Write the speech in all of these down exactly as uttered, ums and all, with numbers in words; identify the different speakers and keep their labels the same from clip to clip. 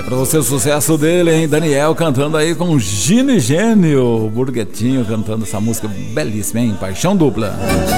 Speaker 1: Pra você o sucesso dele, hein? Daniel cantando aí com Gino e Gênio. Burguetinho cantando essa música belíssima, hein? Paixão Dupla.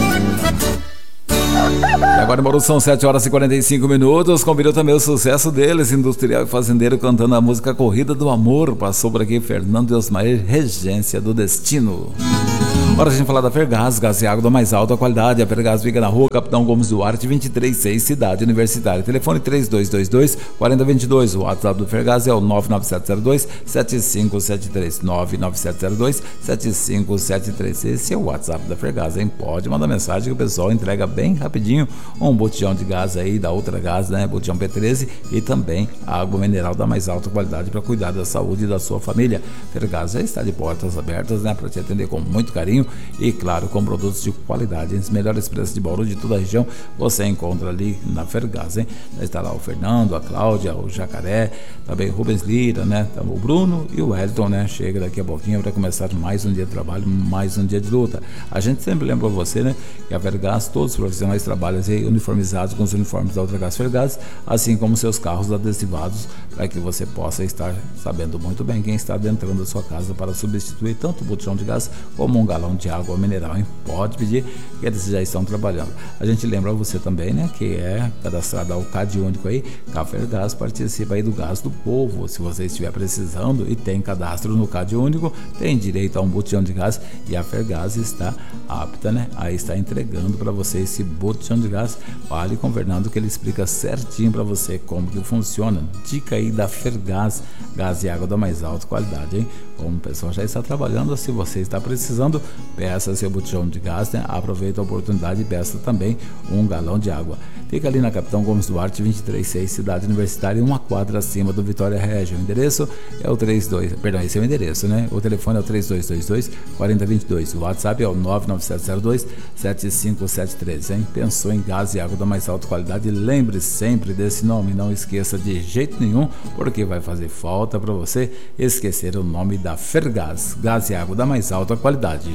Speaker 1: E agora em Bauru são sete horas e quarenta e cinco minutos. Convidou também o sucesso deles, Industrial e Fazendeiro, cantando a música Corrida do Amor. Passou por aqui Fernando Osmair, Regência do Destino. Hora de a gente falar da Fergás, gás e água da mais alta qualidade. A Fergás fica na rua Capitão Gomes Duarte, vinte e três seis, Cidade Universitária. Telefone três dois dois dois, quatro zero dois dois. O WhatsApp do Fergás é o nove nove sete zero dois, sete cinco sete três. nove nove sete zero dois, sete cinco sete três. Esse é o WhatsApp da Fergás, hein? Pode mandar mensagem que o pessoal entrega bem rapidinho um botijão de gás aí, da Outra Gás, né? Botijão P treze, e também água mineral da mais alta qualidade para cuidar da saúde da sua família. Fergás já está de portas abertas, né? Para te atender com muito carinho e, claro, com produtos de qualidade. Os melhores preços de Bauru, de toda a região, você encontra ali na Fergás, hein? Está lá o Fernando, a Cláudia, o Jacaré, também o Rubens Lira, né? O Bruno e o Wellington, né? Chega daqui a pouquinho para começar mais um dia de trabalho, mais um dia de luta. A gente sempre lembra você, né? Que a Fergás, todos os profissionais trabalham aí uniformizados com os uniformes da Outra Gás Fergás, assim como seus carros adesivados, para que você possa estar sabendo muito bem quem está adentrando a sua casa para substituir tanto o botijão de gás como um galão de água mineral, hein? Pode pedir que eles já estão trabalhando. A gente lembra você também, né, que é cadastrado ao C A D único aí, que a Fergás participa aí do Gás do Povo. Se você estiver precisando e tem cadastro no C A D único, tem direito a um botijão de gás, e a Fergás está apta, né, a estar entregando para você esse botijão de gás. Fale com o Fernando que ele explica certinho para você como que funciona. Dica aí da Fergás, gás e água da mais alta qualidade, hein? Como o pessoal já está trabalhando, se você está precisando, peça seu botijão de gás, né? Aproveita a oportunidade e peça também um galão de água. Fica ali na Capitão Gomes Duarte, vinte e três seis, Cidade Universitária, uma quadra acima do Vitória Regia. O endereço é o trinta e dois, perdão, esse é o endereço, né? O telefone é o três dois dois dois, quatro zero dois dois. O WhatsApp é o nove nove sete zero dois, sete cinco sete três, hein? Pensou em gás e água da mais alta qualidade? Lembre sempre desse nome, não esqueça de jeito nenhum, porque vai fazer falta para você esquecer o nome da Fergás, gás e água da mais alta qualidade.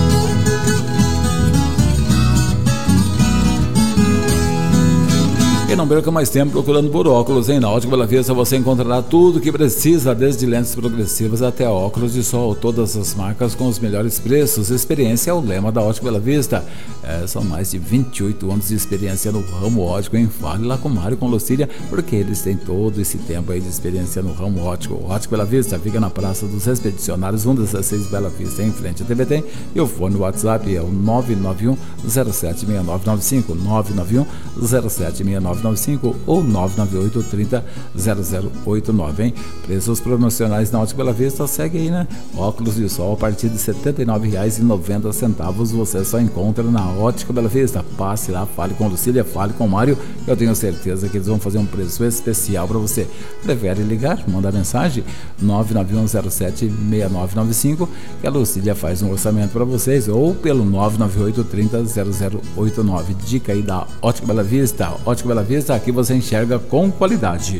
Speaker 1: E não perca mais tempo procurando por óculos, hein? Na Ótica Bela Vista você encontrará tudo o que precisa, desde lentes progressivas até óculos de sol, todas as marcas com os melhores preços. Experiência é o lema da Ótica Bela Vista. É, são mais de vinte e oito anos de experiência no ramo ótico, hein? Fale lá com o Mário e com Lucília, porque eles têm todo esse tempo aí de experiência no ramo ótico. Ótica Bela Vista fica na Praça dos Expedicionários, cento e dezesseis Bela Vista, em frente à T V T, e o fone WhatsApp é o nove nove um zero sete seis nove nove cinco, nove nove um zero sete seis nove nove cinco ou nove nove oito trinta zero zero oito nove, hein? Preços promocionais na Ótica Bela Vista, segue aí, né? Óculos de sol a partir de setenta e nove reais e noventa centavos você só encontra na Ótica Bela Vista. Passe lá, fale com Lucília, fale com o Mário, eu tenho certeza que eles vão fazer um preço especial para você. Prefere ligar? Manda mensagem nove nove um zero sete seis nove nove cinco, que a Lucília faz um orçamento para vocês, ou pelo nove nove oito trinta zero zero oito nove. Dica aí da Ótica Bela Vista. Ótica Bela Vista, aqui você enxerga com qualidade.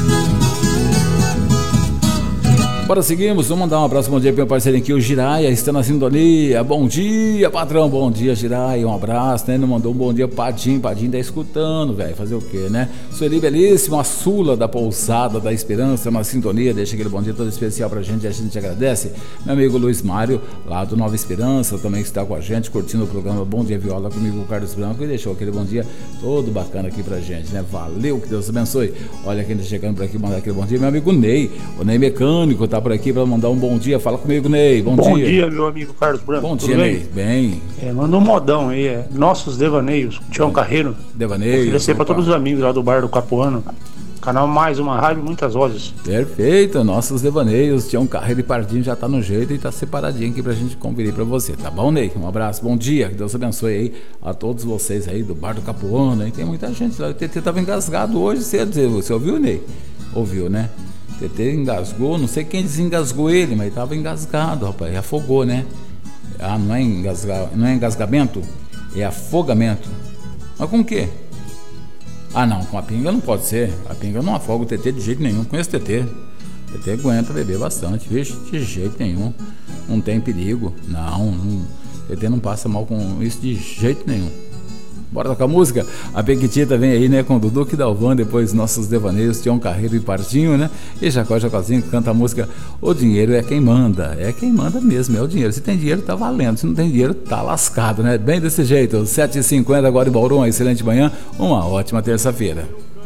Speaker 1: Bora, seguimos, vamos mandar um abraço, bom dia para meu parceiro aqui, o Giraia, está na sintonia. Bom dia, patrão, bom dia, Giraia, um abraço, né? Não mandou um bom dia, Padim, Padim tá escutando, velho, fazer o quê, né? Sueli Belíssimo, a Sula da Pousada da Esperança, na sintonia, deixa aquele bom dia todo especial pra gente, a gente agradece. Meu amigo Luiz Mário, lá do Nova Esperança, também está com a gente, curtindo o programa Bom Dia Viola, comigo o Carlos Branco, e deixou aquele bom dia todo bacana aqui pra gente, né? Valeu, que Deus abençoe. Olha quem tá chegando por aqui, mandar aquele bom dia, meu amigo Ney, o Ney Mecânico, tá por aqui para mandar um bom dia. Fala comigo, Ney. Bom, bom dia. Bom dia,
Speaker 2: meu amigo Carlos Branco.
Speaker 1: Bom dia, bem? Ney. Bem.
Speaker 2: É, manda um modão aí, é Nossos Devaneios, Tião Carreiro.
Speaker 1: Devaneios.
Speaker 2: Oferecer para todos os amigos lá do bar do Capuano. Canal Mais Uma Rádio, muitas vozes.
Speaker 1: Perfeito, Nossos Devaneios. Tião Carreiro e Pardinho já tá no jeito e tá separadinho aqui pra gente conferir pra você, tá bom, Ney? Um abraço, bom dia. Que Deus abençoe aí a todos vocês aí do bar do Capuano. Aí tem muita gente lá. O T T tava engasgado hoje cedo. Você ouviu, Ney? Ouviu, né? T T engasgou, não sei quem desengasgou ele, mas estava engasgado, rapaz, afogou, né? Ah, não é, engasga, não é engasgamento, é afogamento. Mas com o quê? Ah, não, com a pinga não pode ser. A pinga não afoga o T T de jeito nenhum. Conheço o T T. O T T aguenta beber bastante, vixe, de jeito nenhum. Não tem perigo, não, não. O T T não passa mal com isso de jeito nenhum. Bora tocar música? A Pequitita vem aí, né, com Dudu que Dalvan, depois nossos devaneios, Tião Carreiro e Partinho, né? E Jacó Jacozinho que canta a música O Dinheiro é Quem Manda. É quem manda mesmo, é o dinheiro. Se tem dinheiro, tá valendo. Se não tem dinheiro, tá lascado, né? Bem desse jeito. sete e cinquenta agora em Bauru, uma excelente manhã, uma ótima terça-feira.